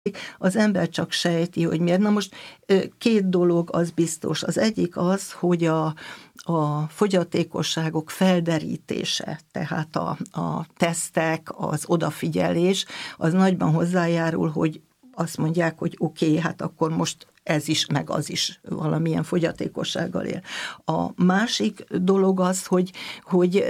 az ember csak sejti, hogy miért. Na most két dolog az biztos. Az egyik az, hogy a fogyatékosságok felderítése, tehát a tesztek, az odafigyelés, az nagyban hozzájárul, hogy azt mondják, hogy oké, hát akkor most ez is, meg az is valamilyen fogyatékossággal él. A másik dolog az, hogy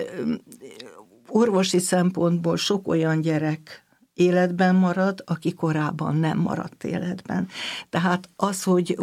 orvosi szempontból sok olyan gyerek életben marad, aki korábban nem maradt életben. Tehát az, hogy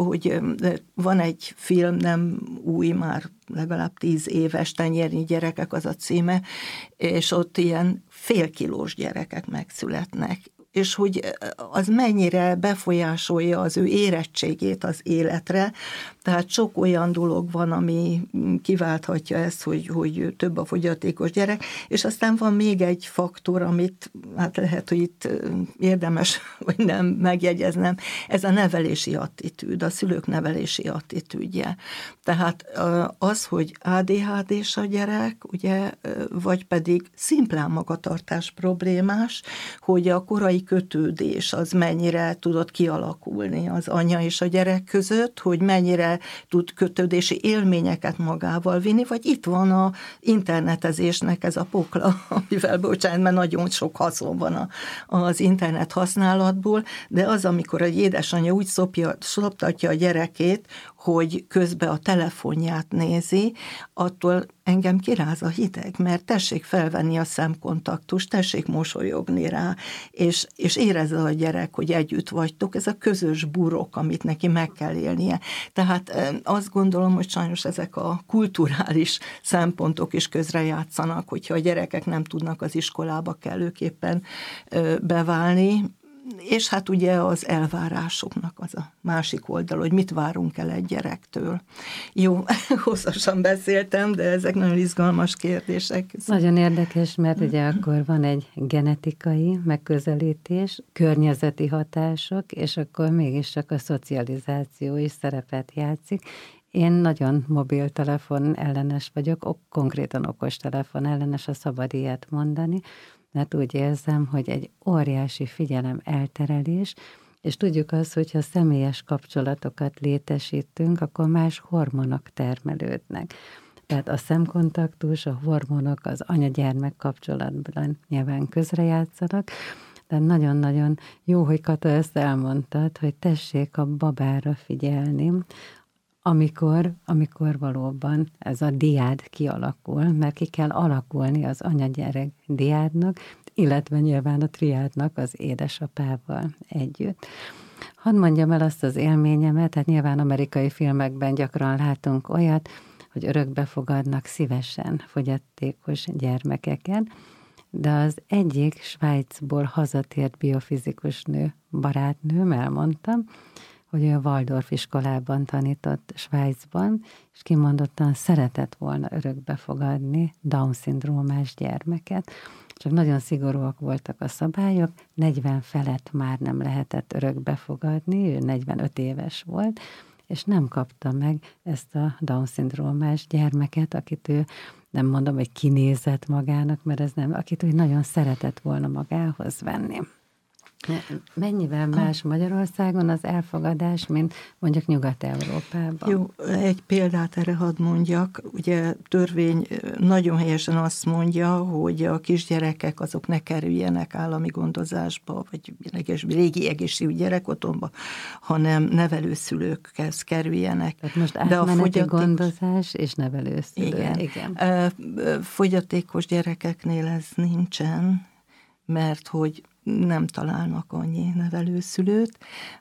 van egy film, nem új, már legalább 10 éves, Tenyérnyi gyerekek az a címe, és ott ilyen félkilós gyerekek megszületnek, és hogy az mennyire befolyásolja az ő érettségét az életre. Tehát sok olyan dolog van, ami kiválthatja ezt, hogy több a fogyatékos gyerek, és aztán van még egy faktor, amit hát lehet, hogy itt érdemes, vagy nem megjegyeznem, ez a nevelési attitűd, a szülők nevelési attitűdje. Tehát az, hogy ADHD-s a gyerek, ugye, vagy pedig szimplán magatartás problémás, hogy a korai kötődés az mennyire tudott kialakulni az anya és a gyerek között, hogy mennyire tud kötődési élményeket magával vinni, vagy itt van a internetezésnek ez a pokla, amivel, bocsánat, mert nagyon sok haszon van az internet használatból, de az, amikor egy édesanyja úgy szoptatja a gyerekét, hogy közben a telefonját nézi, attól engem kiráz a hideg, mert tessék felvenni a szemkontaktust, tessék mosolyogni rá, és érezze a gyerek, hogy együtt vagytok, ez a közös burok, amit neki meg kell élnie. Tehát azt gondolom, hogy sajnos ezek a kulturális szempontok is közrejátszanak, hogyha a gyerekek nem tudnak az iskolába kellőképpen beválni, és hát ugye az elvárásoknak az a másik oldal, hogy mit várunk el egy gyerektől. Jó, hosszasan beszéltem, de ezek nagyon izgalmas kérdések. Nagyon érdekes, mert ugye akkor van egy genetikai megközelítés, környezeti hatások, és akkor mégiscsak a szocializáció is szerepet játszik. Én nagyon mobiltelefon ellenes vagyok, konkrétan okostelefon ellenes, ha szabad ilyet mondani, mert úgy érzem, hogy egy óriási figyelem elterelés, és tudjuk azt, hogyha személyes kapcsolatokat létesítünk, akkor más hormonok termelődnek. Tehát a szemkontaktus, a hormonok az anya-gyermek kapcsolatban nyilván közrejátszanak, de nagyon-nagyon jó, hogy Kata ezt elmondtad, hogy tessék a babára figyelni, amikor valóban ez a diád kialakul, mert ki kell alakulni az anya-gyerek diádnak, illetve nyilván a triádnak az édesapával együtt. Hadd mondjam el azt az élményemet, hát nyilván amerikai filmekben gyakran látunk olyat, hogy örökbe fogadnak szívesen fogyatékos gyermekeket, de az egyik Svájcból hazatért biofizikus barátnőm elmondta, hogy ő a Waldorf iskolában tanított Svájcban, és kimondottan szeretett volna örökbe fogadni Down-szindrómás gyermeket. Csak nagyon szigorúak voltak a szabályok, 40 felett már nem lehetett örökbe fogadni, ő 45 éves volt, és nem kapta meg ezt a Down-szindrómás gyermeket, akit ő, nem mondom, hogy kinézett magának, mert ez nem, akit ő nagyon szeretett volna magához venni. Mennyivel más Magyarországon az elfogadás, mint mondjuk Nyugat-Európában? Jó, egy példát erre hadd mondjak. Ugye törvény nagyon helyesen azt mondja, hogy a kisgyerekek azok ne kerüljenek állami gondozásba, vagy régi egészségügyi gyerekotthonba, hanem nevelőszülőkhez kerüljenek. Tehát most átmeneti gondozás és nevelőszülő. Igen. Fogyatékos gyerekeknél ez nincsen, mert hogy nem találnak annyi nevelőszülőt.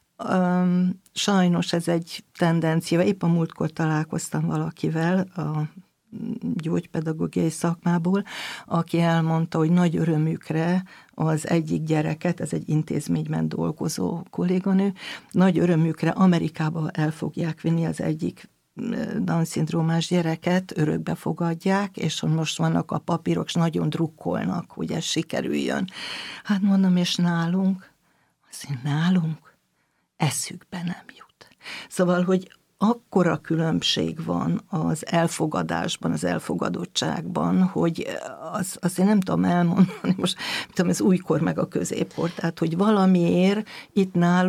Sajnos ez egy tendencia. Épp a múltkor találkoztam valakivel a gyógypedagógiai szakmából, aki elmondta, hogy nagy örömükre az egyik gyereket, ez egy intézményben dolgozó kolléganő, nagy örömükre Amerikába el fogják vinni az egyik Down-szindrómás gyereket, örökbe fogadják, és hogy most vannak a papírok, és nagyon drukkolnak, hogy ez sikerüljön. Hát mondom, és nálunk eszükbe nem jut. Szóval, hogy akkora különbség van az elfogadásban, az elfogadottságban, hogy azt én nem tudom elmondani, most tudom, ez újkor meg a középkor, tehát hogy valamiért itt nálunk